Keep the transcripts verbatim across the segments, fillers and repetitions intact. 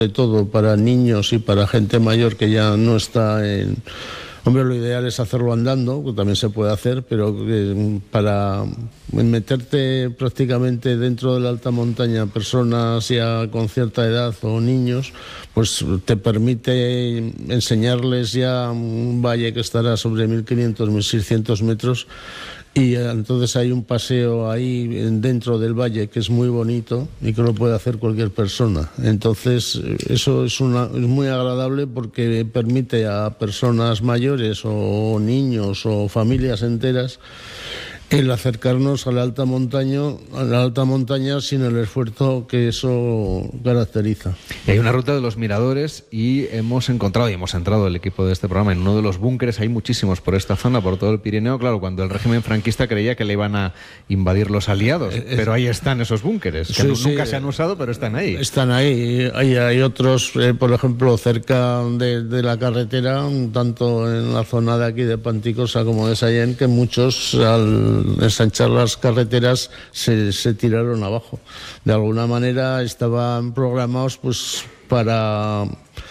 sobre todo para niños y para gente mayor que ya no está en... Hombre, lo ideal es hacerlo andando, que también se puede hacer, pero eh, para meterte prácticamente dentro de la alta montaña personas ya con cierta edad o niños, pues te permite enseñarles ya un valle que estará sobre mil quinientos, mil seiscientos metros. Y entonces hay un paseo ahí dentro del valle que es muy bonito y que lo puede hacer cualquier persona. Entonces eso es, una, es muy agradable porque permite a personas mayores o niños o familias enteras el acercarnos a la alta montaña, a la alta montaña sin el esfuerzo que eso caracteriza. Y hay una ruta de los miradores y hemos encontrado y hemos entrado el equipo de este programa en uno de los búnkeres. Hay muchísimos por esta zona, por todo el Pirineo. Claro, cuando el régimen franquista creía que le iban a invadir los aliados, es, pero ahí están esos búnkeres, que sí, nunca sí, se han usado, pero están ahí. Están ahí. Hay, hay otros, eh, por ejemplo, cerca de, de la carretera, tanto en la zona de aquí de Panticosa como de Sallent, que muchos al ensanchar las carreteras se, se tiraron abajo. De alguna manera estaban programados pues para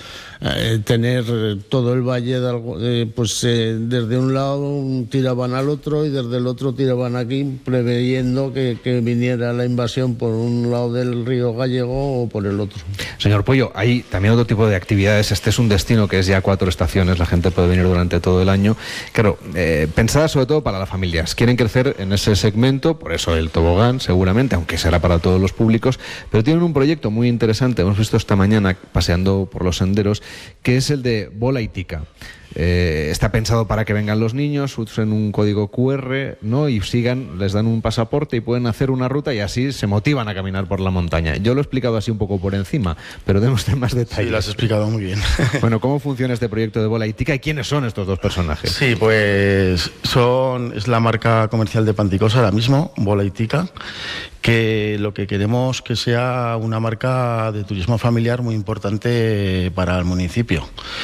eh, tener todo el valle de, eh, pues eh, desde un lado tiraban al otro y desde el otro tiraban aquí, preveyendo que, que viniera la invasión por un lado del río Gallego o por el otro. Señor Pueyo, hay también otro tipo de actividades. Este es un destino que es ya cuatro estaciones, la gente puede venir durante todo el año. Claro, eh, pensada sobre todo para las familias. Quieren crecer en ese segmento, por eso el tobogán seguramente, aunque será para todos los públicos, pero tienen un proyecto muy interesante, hemos visto esta mañana paseando por los senderos, que es el de bola y tica. Eh, está pensado para que vengan los niños, usen un código cu erre, ¿no? Y sigan, les dan un pasaporte y pueden hacer una ruta y así se motivan a caminar por la montaña. Yo lo he explicado así un poco por encima, pero demos más detalles. Sí, lo has explicado muy bien. Bueno, ¿cómo funciona este proyecto de bola y tica y quiénes son estos dos personajes? Sí, pues son es la marca comercial de Panticosa ahora mismo, bola y tica, que lo que queremos que sea una marca de turismo familiar muy importante para el municipio.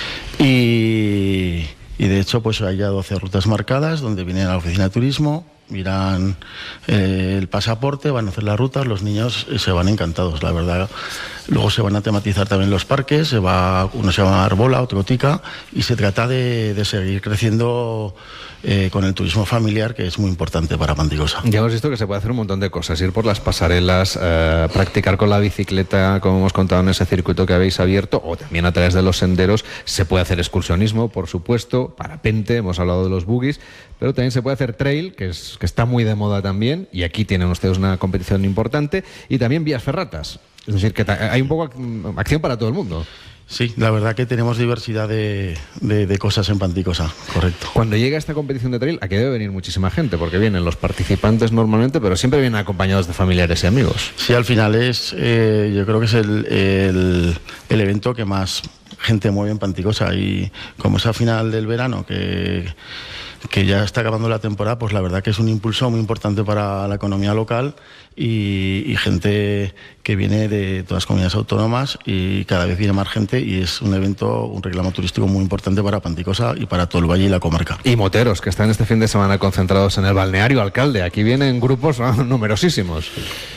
Y, y de hecho pues hay ya doce rutas marcadas donde vienen a la oficina de turismo, miran eh, el pasaporte, van a hacer las rutas, los niños eh, se van encantados, la verdad. Luego se van a tematizar también los parques, se va, uno se va a llamar bola, otro tica, y se trata de, de seguir creciendo eh, con el turismo familiar, que es muy importante para Panticosa. Ya hemos visto que se puede hacer un montón de cosas, ir por las pasarelas, eh, practicar con la bicicleta, como hemos contado en ese circuito que habéis abierto, o también a través de los senderos. Se puede hacer excursionismo, por supuesto, parapente, hemos hablado de los buggies, pero también se puede hacer trail, que, es, que está muy de moda también, y aquí tienen ustedes una competición importante, y también vías ferratas. Es decir, que hay un poco acción para todo el mundo. Sí, la verdad que tenemos diversidad de, de, de cosas en Panticosa, correcto. Cuando llega esta competición de trail, aquí debe venir muchísima gente, porque vienen los participantes normalmente, pero siempre vienen acompañados de familiares y amigos. Sí, al final es, eh, yo creo que es el, el, el evento que más gente mueve en Panticosa, y como es a final del verano, que... que ya está acabando la temporada, pues la verdad que es un impulso muy importante para la economía local y, y gente que viene de todas las comunidades autónomas, y cada vez viene más gente, y es un evento, un reclamo turístico muy importante para Panticosa y para todo el valle y la comarca. Y moteros, que están este fin de semana concentrados en el balneario Alcalde. Aquí vienen grupos ¿no? numerosísimos.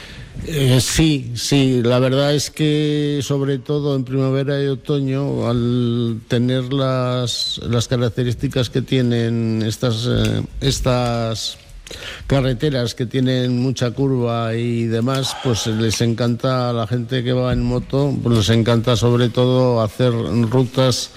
Eh, sí, sí, la verdad es que sobre todo en primavera y otoño, al tener las, las características que tienen estas, eh, estas carreteras, que tienen mucha curva y demás, pues les encanta a la gente que va en moto, pues les encanta sobre todo hacer rutas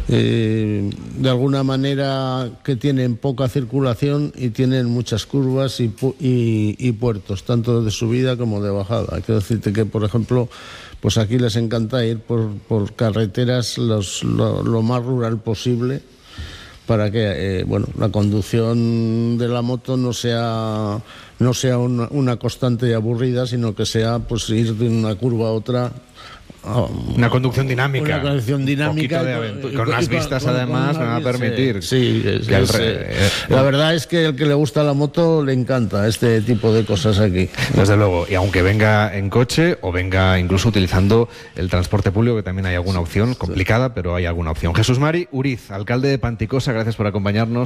Eh, de alguna manera que tienen poca circulación y tienen muchas curvas y, y, y puertos, tanto de subida como de bajada. Quiero decirte que, por ejemplo, pues aquí les encanta ir por, por carreteras los, lo, lo más rural posible, para que eh, bueno, la conducción de la moto no sea, no sea una, una constante y aburrida, sino que sea pues ir de una curva a otra. Oh, una conducción dinámica. Una conducción dinámica. Con, con unas vistas con, además, con me va a permitir. Sí, sí, es, es, eh, la verdad es que el que le gusta la moto le encanta este tipo de cosas aquí. Desde luego, y aunque venga en coche o venga incluso utilizando el transporte público, que también hay alguna opción, complicada, pero hay alguna opción. Jesús Mari Uriz, alcalde de Panticosa, gracias por acompañarnos.